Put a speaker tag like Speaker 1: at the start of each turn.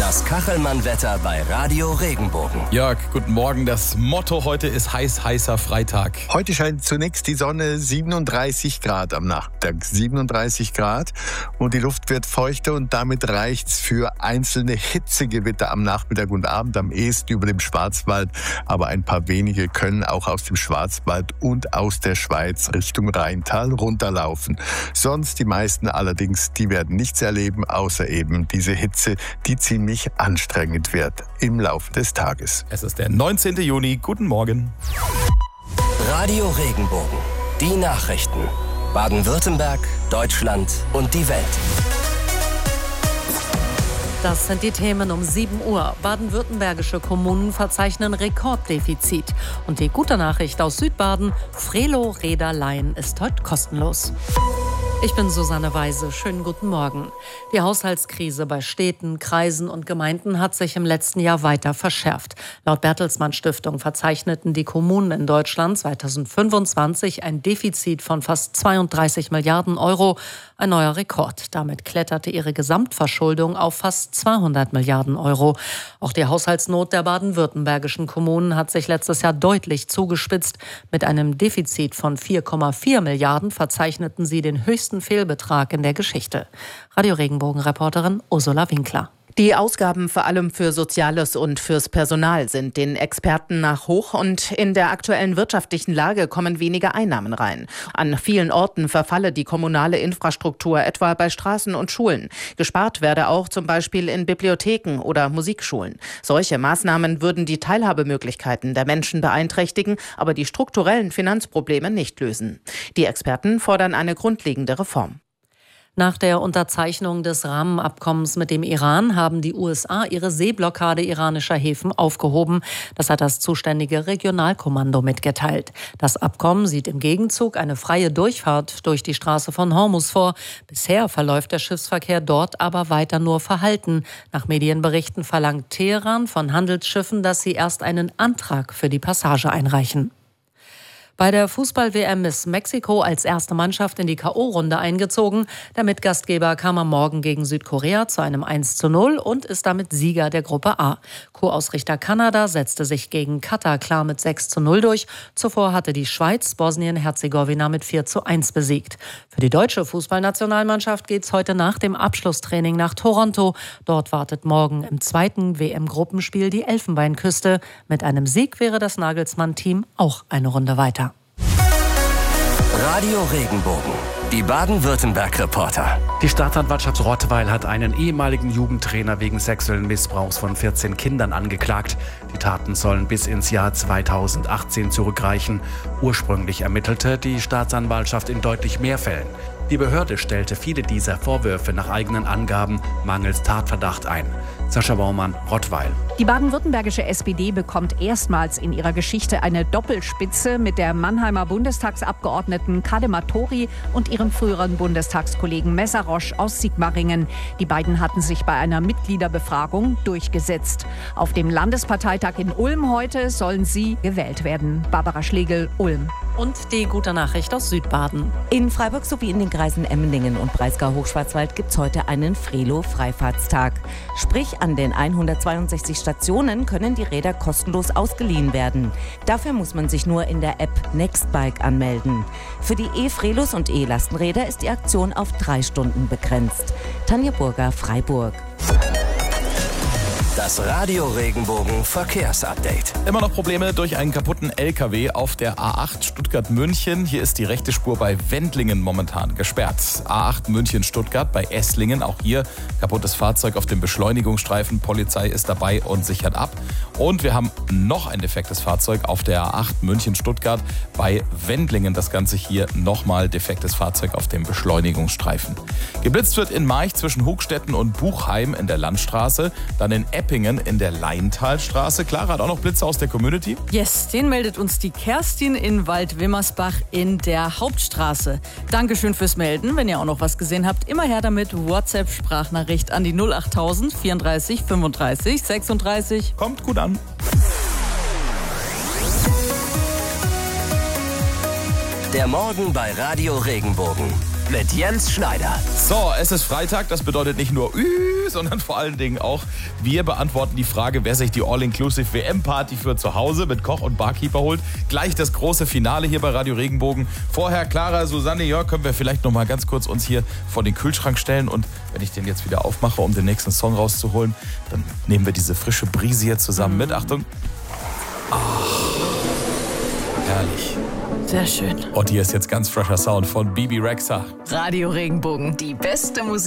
Speaker 1: Das Kachelmann-Wetter bei Radio Regenbogen.
Speaker 2: Jörg, guten Morgen. Das Motto heute ist heißer Freitag.
Speaker 3: Heute scheint zunächst die Sonne, 37 Grad am Nachmittag. 37 Grad und die Luft wird feuchter und damit reicht's für einzelne Hitzegewitter am Nachmittag und Abend, am ehesten über dem Schwarzwald. Aber ein paar wenige können auch aus dem Schwarzwald und aus der Schweiz Richtung Rheintal runterlaufen. Sonst die meisten allerdings, die werden nichts erleben, außer eben diese Hitze, die ziemlich anstrengend wird im Laufe des Tages.
Speaker 2: Es ist der 19. Juni. Guten Morgen.
Speaker 1: Radio Regenbogen. Die Nachrichten. Baden-Württemberg, Deutschland und die Welt.
Speaker 4: Das sind die Themen um 7 Uhr. Baden-württembergische Kommunen verzeichnen Rekorddefizit. Und die gute Nachricht aus Südbaden: Frelo Räderlein ist heute kostenlos. Ich bin Susanne Weise. Schönen guten Morgen. Die Haushaltskrise bei Städten, Kreisen und Gemeinden hat sich im letzten Jahr weiter verschärft. Laut Bertelsmann Stiftung verzeichneten die Kommunen in Deutschland 2025 ein Defizit von fast 32 Milliarden Euro. Ein neuer Rekord. Damit kletterte ihre Gesamtverschuldung auf fast 200 Milliarden Euro. Auch die Haushaltsnot der baden-württembergischen Kommunen hat sich letztes Jahr deutlich zugespitzt. Mit einem Defizit von 4,4 Milliarden verzeichneten sie den höchsten Fehlbetrag in der Geschichte. Radio Regenbogen-Reporterin Ursula Winkler.
Speaker 5: Die Ausgaben vor allem für Soziales und fürs Personal sind den Experten nach hoch und in der aktuellen wirtschaftlichen Lage kommen weniger Einnahmen rein. An vielen Orten verfalle die kommunale Infrastruktur, etwa bei Straßen und Schulen. Gespart werde auch zum Beispiel in Bibliotheken oder Musikschulen. Solche Maßnahmen würden die Teilhabemöglichkeiten der Menschen beeinträchtigen, aber die strukturellen Finanzprobleme nicht lösen. Die Experten fordern eine grundlegende Reform.
Speaker 4: Nach der Unterzeichnung des Rahmenabkommens mit dem Iran haben die USA ihre Seeblockade iranischer Häfen aufgehoben. Das hat das zuständige Regionalkommando mitgeteilt. Das Abkommen sieht im Gegenzug eine freie Durchfahrt durch die Straße von Hormuz vor. Bisher verläuft der Schiffsverkehr dort aber weiter nur verhalten. Nach Medienberichten verlangt Teheran von Handelsschiffen, dass sie erst einen Antrag für die Passage einreichen. Bei der Fußball-WM ist Mexiko als erste Mannschaft in die K.O.-Runde eingezogen. Der Mitgastgeber kam am Morgen gegen Südkorea zu einem 1:0 und ist damit Sieger der Gruppe A. Co-Ausrichter Kanada setzte sich gegen Katar klar mit 6:0 durch. Zuvor hatte die Schweiz Bosnien-Herzegowina mit 4:1 besiegt. Für die deutsche Fußballnationalmannschaft geht's heute nach dem Abschlusstraining nach Toronto. Dort wartet morgen im zweiten WM-Gruppenspiel die Elfenbeinküste. Mit einem Sieg wäre das Nagelsmann-Team auch eine Runde weiter.
Speaker 1: Radio Regenbogen. Die Baden-Württemberg-Reporter.
Speaker 6: Die Staatsanwaltschaft Rottweil hat einen ehemaligen Jugendtrainer wegen sexuellen Missbrauchs von 14 Kindern angeklagt. Die Taten sollen bis ins Jahr 2018 zurückreichen. Ursprünglich ermittelte die Staatsanwaltschaft in deutlich mehr Fällen. Die Behörde stellte viele dieser Vorwürfe nach eigenen Angaben mangels Tatverdacht ein. Sascha Baumann, Rottweil.
Speaker 7: Die baden-württembergische SPD bekommt erstmals in ihrer Geschichte eine Doppelspitze mit der Mannheimer Bundestagsabgeordneten Kadema Tori und ihrem früheren Bundestagskollegen Messerosch aus Sigmaringen. Die beiden hatten sich bei einer Mitgliederbefragung durchgesetzt. Auf dem Landesparteitag in Ulm heute sollen sie gewählt werden. Barbara Schlegel, Ulm.
Speaker 4: Und die gute Nachricht aus Südbaden.
Speaker 8: In Freiburg sowie in den Kreisen Emmendingen und Breisgau-Hochschwarzwald gibt es heute einen Frelo-Freifahrtstag. Sprich, an den 162 Stationen können die Räder kostenlos ausgeliehen werden. Dafür muss man sich nur in der App Nextbike anmelden. Für die E-Frelos und E-Lastenräder ist die Aktion auf 3 Stunden begrenzt. Tanja Burger, Freiburg.
Speaker 1: Das Radio Regenbogen Verkehrsupdate.
Speaker 2: Immer noch Probleme durch einen kaputten LKW auf der A8 Stuttgart-München. Hier ist die rechte Spur bei Wendlingen momentan gesperrt. A8 München-Stuttgart bei Esslingen. Auch hier kaputtes Fahrzeug auf dem Beschleunigungsstreifen. Polizei ist dabei und sichert ab. Und wir haben noch ein defektes Fahrzeug auf der A8 München-Stuttgart bei Wendlingen. Das Ganze hier nochmal defektes Fahrzeug auf dem Beschleunigungsstreifen. Geblitzt wird in March zwischen Hugstetten und Buchheim in der Landstraße. Dann in Eppingen in der Leintalstraße. Clara hat auch noch Blitze aus der Community.
Speaker 9: Yes, den meldet uns die Kerstin in Waldwimmersbach in der Hauptstraße. Dankeschön fürs Melden. Wenn ihr auch noch was gesehen habt, immer her damit. WhatsApp-Sprachnachricht an die 08000 34 35 36.
Speaker 2: Kommt gut an.
Speaker 1: Der Morgen bei Radio Regenbogen. mit Jens Schneider.
Speaker 2: So, es ist Freitag, das bedeutet nicht nur sondern vor allen Dingen auch, wir beantworten die Frage, wer sich die All-Inclusive WM-Party für zu Hause mit Koch und Barkeeper holt. Gleich das große Finale hier bei Radio Regenbogen. Vorher, Clara, Susanne, Jörg, können wir vielleicht noch mal ganz kurz uns hier vor den Kühlschrank stellen und wenn ich den jetzt wieder aufmache, um den nächsten Song rauszuholen, dann nehmen wir diese frische Brise hier zusammen mit. Achtung. Herrlich.
Speaker 9: Sehr schön.
Speaker 2: Und hier ist jetzt ganz frischer Sound von Bibi Rexha.
Speaker 9: Radio Regenbogen, die beste Musik.